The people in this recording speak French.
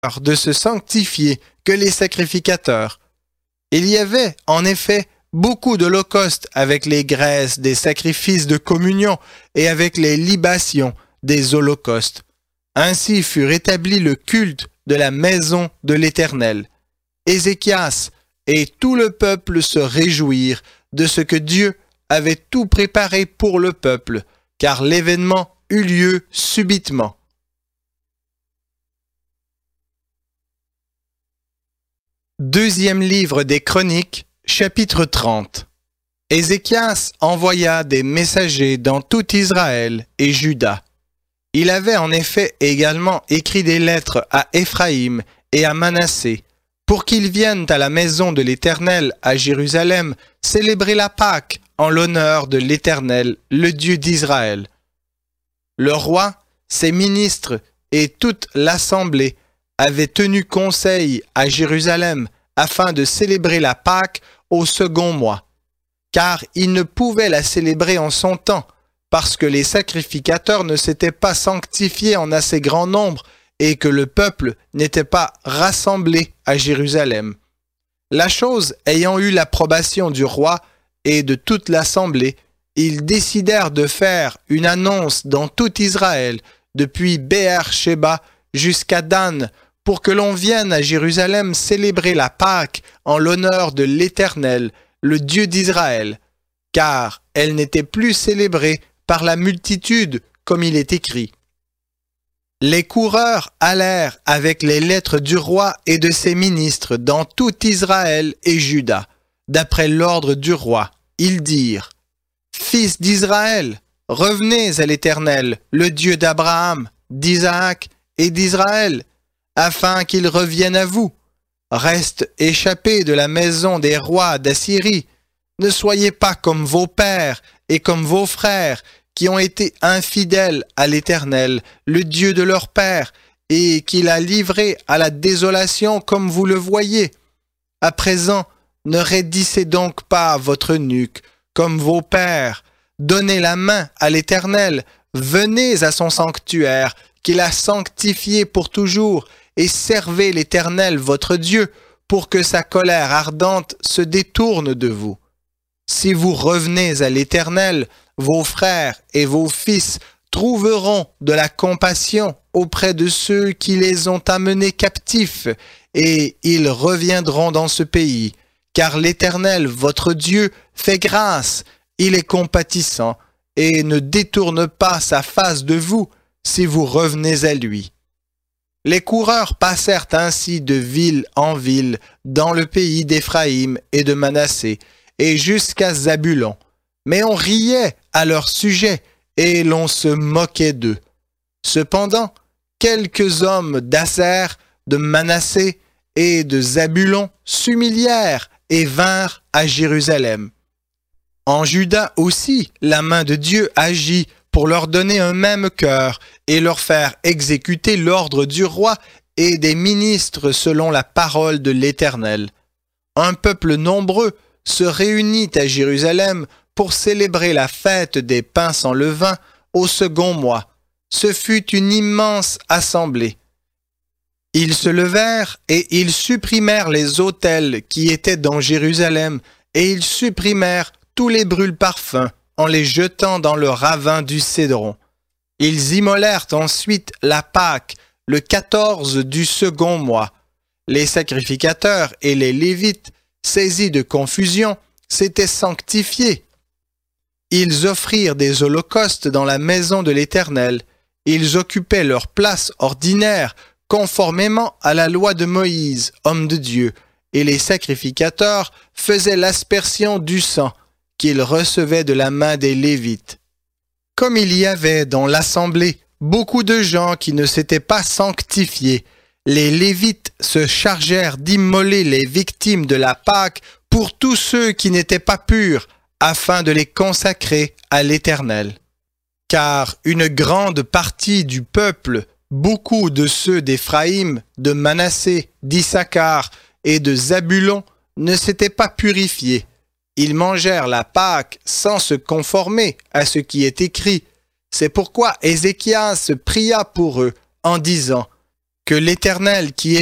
de se sanctifier que les sacrificateurs. Il y avait, en effet, beaucoup d'holocaustes avec les graisses des sacrifices de communion et avec les libations des holocaustes. Ainsi fut rétabli le culte de la maison de l'Éternel. Ézéchias et tout le peuple se réjouirent de ce que Dieu avait tout préparé pour le peuple, car l'événement eut lieu subitement. Deuxième livre des Chroniques, chapitre 30. Ézéchias envoya des messagers dans tout Israël et Juda. Il avait en effet également écrit des lettres à Éphraïm et à Manassé, pour qu'ils viennent à la maison de l'Éternel à Jérusalem célébrer la Pâque en l'honneur de l'Éternel, le Dieu d'Israël. Le roi, ses ministres et toute l'assemblée avaient tenu conseil à Jérusalem afin de célébrer la Pâque au second mois, car ils ne pouvaient la célébrer en son temps, parce que les sacrificateurs ne s'étaient pas sanctifiés en assez grand nombre et que le peuple n'était pas rassemblé à Jérusalem. La chose ayant eu l'approbation du roi et de toute l'assemblée, ils décidèrent de faire une annonce dans tout Israël, depuis Béer-Shéba jusqu'à Dan, pour que l'on vienne à Jérusalem célébrer la Pâque en l'honneur de l'Éternel, le Dieu d'Israël, car elle n'était plus célébrée par la multitude, comme il est écrit. Les coureurs allèrent avec les lettres du roi et de ses ministres dans tout Israël et Juda. D'après l'ordre du roi, ils dirent : Fils d'Israël, revenez à l'Éternel, le Dieu d'Abraham, d'Isaac et d'Israël, afin qu'il revienne à vous. Reste échappés de la maison des rois d'Assyrie. Ne soyez pas comme vos pères et comme vos frères, qui ont été infidèles à l'Éternel, le Dieu de leur père, et qu'il a livré à la désolation comme vous le voyez. À présent, ne raidissez donc pas votre nuque, comme vos pères. Donnez la main à l'Éternel, venez à son sanctuaire, qu'il a sanctifié pour toujours, et servez l'Éternel votre Dieu, pour que sa colère ardente se détourne de vous. Si vous revenez à l'Éternel, vos frères et vos fils trouveront de la compassion auprès de ceux qui les ont amenés captifs, et ils reviendront dans ce pays, car l'Éternel, votre Dieu, fait grâce, il est compatissant, et ne détourne pas sa face de vous, si vous revenez à lui. Les coureurs passèrent ainsi de ville en ville, dans le pays d'Éphraïm et de Manassé, et jusqu'à Zabulon. Mais on riait à leur sujet, et l'on se moquait d'eux. Cependant, quelques hommes d'Aser, de Manassé et de Zabulon s'humilièrent et vinrent à Jérusalem. En Juda aussi, la main de Dieu agit pour leur donner un même cœur et leur faire exécuter l'ordre du roi et des ministres selon la parole de l'Éternel. Un peuple nombreux se réunit à Jérusalem pour célébrer la fête des pains sans levain au second mois. Ce fut une immense assemblée. Ils se levèrent et ils supprimèrent les autels qui étaient dans Jérusalem, et ils supprimèrent tous les brûle-parfums en les jetant dans le ravin du Cédron. Ils immolèrent ensuite la Pâque, le 14 du second mois. Les sacrificateurs et les Lévites, saisis de confusion, s'étaient sanctifiés. Ils offrirent des holocaustes dans la maison de l'Éternel. Ils occupaient leur place ordinaire, conformément à la loi de Moïse, homme de Dieu, et les sacrificateurs faisaient l'aspersion du sang qu'ils recevaient de la main des Lévites. Comme il y avait dans l'assemblée beaucoup de gens qui ne s'étaient pas sanctifiés, les Lévites se chargèrent d'immoler les victimes de la Pâque pour tous ceux qui n'étaient pas purs, afin de les consacrer à l'Éternel. Car une grande partie du peuple, beaucoup de ceux d'Éphraïm, de Manassé, d'Issachar et de Zabulon ne s'étaient pas purifiés. Ils mangèrent la Pâque sans se conformer à ce qui est écrit. C'est pourquoi Ézéchias pria pour eux en disant : que l'Éternel qui